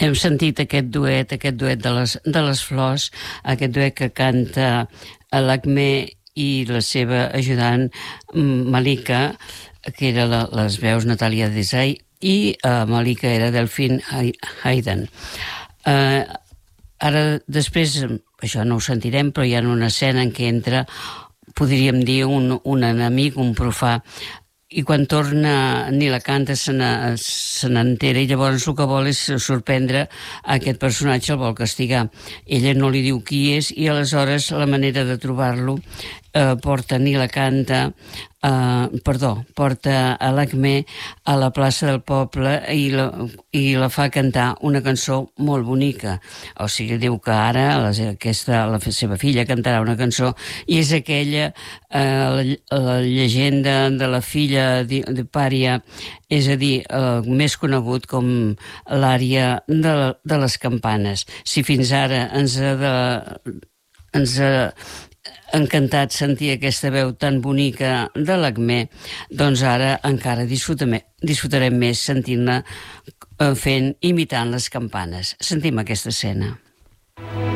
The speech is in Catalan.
Hem sentit aquest duet de les flors, aquest duet que canta l'Acme i la seva ajudant Malika, que era les veus Natàlia Desai, i Malika era Delphine Hayden. Ara, després, això no ho sentirem, però hi ha una escena en què entra, podríem dir, un enemic, un profà, i quan torna ni la canta se n'entera, i llavors el que vol és sorprendre aquest personatge, el vol castigar. Ella no li diu qui és, i aleshores la manera de trobar-lo porta ni la canta, porta a l'Acme a la plaça del poble i la fa cantar una cançó molt bonica. O sigui, diu que ara la seva filla cantarà una cançó, i és aquella, la llegenda de la filla de Pària, és a dir, més conegut com l'ària de les campanes. Si fins ara ens ha encantat sentir aquesta veu tan bonica de l'Acme, doncs ara encara disfrutarem més sentint-la imitant les campanes. Sentim aquesta escena.